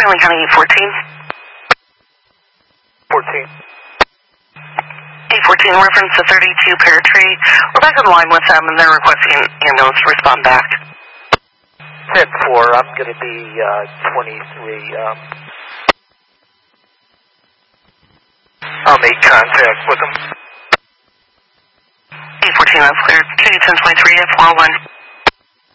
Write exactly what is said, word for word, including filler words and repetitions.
Franklin County eight fourteen. fourteen. eight fourteen, reference to thirty-two Pear Tree. We're back on the line with them, and they're requesting an ambulance to respond back. ten four, I'm going to be uh, twenty-three. Um, I'll make contact with them. eight fourteen, that's cleared. K ten twenty-three, F four oh one.